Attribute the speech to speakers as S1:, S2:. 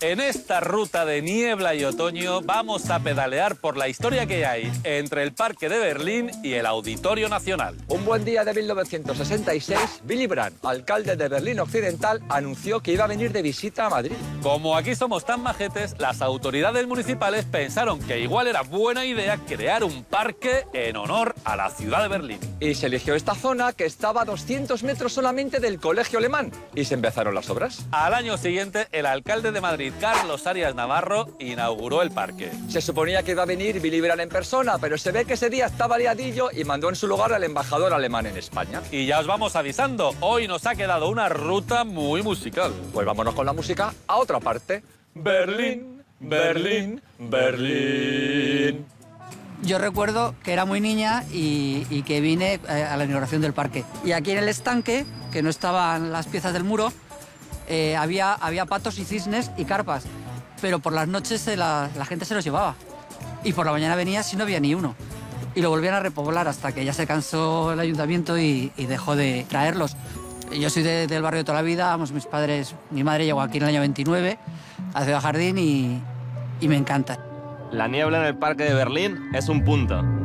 S1: En esta ruta de niebla y otoño vamos a pedalear por la historia que hay entre el Parque de Berlín y el Auditorio Nacional.
S2: Un buen día de 1966, Willy Brandt, alcalde de Berlín Occidental, anunció que iba a venir de visita a Madrid.
S1: Como aquí somos tan majetes, las autoridades municipales pensaron que igual era buena idea crear un parque en honor a la ciudad de Berlín.
S2: Y se eligió esta zona que estaba a 200 metros solamente del Colegio Alemán. Y se empezaron las obras.
S1: Al año siguiente, el alcalde de Madrid, Carlos Arias Navarro, inauguró el parque.
S2: Se suponía que iba a venir Willy Brandt en persona, pero se ve que ese día estaba liadillo y mandó en su lugar al embajador alemán en España.
S1: Y ya os vamos avisando, hoy nos ha quedado una ruta muy musical.
S2: Pues vámonos con la música a otra parte.
S1: Berlín, Berlín, Berlín.
S3: Yo recuerdo que era muy niña y que vine a la inauguración del parque. Y aquí en el estanque, que no estaban las piezas del muro, había patos y cisnes y carpas, pero por las noches la gente se los llevaba y por la mañana venía si no había ni uno y lo volvían a repoblar hasta que ya se cansó el ayuntamiento y dejó de traerlos. Yo soy del barrio de toda la vida, vamos, mi madre llegó aquí en el año 29 a Ciudad Jardín y me encanta.
S4: La niebla en el Parque de Berlín es un punto.